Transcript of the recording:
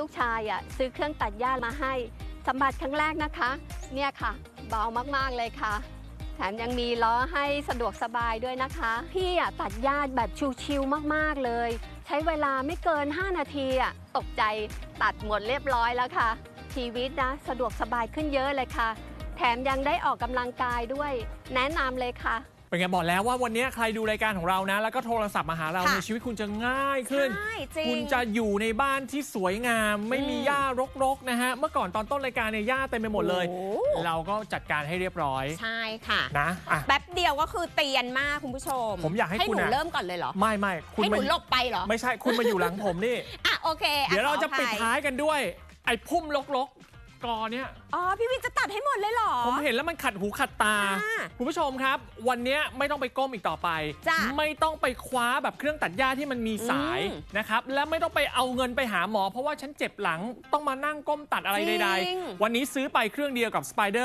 ลูกชายซื้อเครื่องตัดหญ้ามาให้สัมผัสครั้งแรกนะคะเนี่ยค่ะเบามากๆเลยค่ะแถมยังมีล้อให้สะดวกสบายด้วยนะคะพี่ตัดหญ้าแบบชิวๆมากๆเลยใช้เวลาไม่เกิน5 นาทีตกใจตัดหมดเรียบร้อยแล้วค่ะชีวิตนะสะดวกสบายขึ้นเยอะเลยค่ะแถมยังได้ออกกำลังกายด้วยแนะนำเลยค่ะเป็นไงบอกแล้วว่าวันนี้ใครดูรายการของเรานะแล้วก็โทรศัพท์มาหาเราในชีวิตคุณจะง่ายขึ้นคุณจะอยู่ในบ้านที่สวยงามไม่มีหญ้ารกๆนะฮะเมื่อก่อนตอนต้นรายการเนี่ยหญ้าเต็มไปหมดเลยเราก็จัดการให้เรียบร้อยใช่ค่ะนะแป๊บเดียวก็คือเตียนมากคุณผู้ชมผมอยากให้คุณหนูเริ่มก่อนเลยเหรอไม่คุณให้หนูหลบไปเหรอไม่ใช่คุณมาอยู่หลังผมนี่โอเคเดี๋ยวเราจะปิดท้ายกันด้วยไอ้พุ่มรกกอเนี่ยพี่วินจะตัดให้หมดเลยเหรอผมเห็นแล้วมันขัดหูขัดตาคุณผู้ชมครับวันนี้ไม่ต้องไปก้มอีกต่อไปไม่ต้องไปคว้าแบบเครื่องตัดหญ้าที่มันมีสายนะครับและไม่ต้องไปเอาเงินไปหาหมอเพราะว่าฉันเจ็บหลังต้องมานั่งก้มตัดอะไรใดๆวันนี้ซื้อไปเครื่องเดียวกับ Spider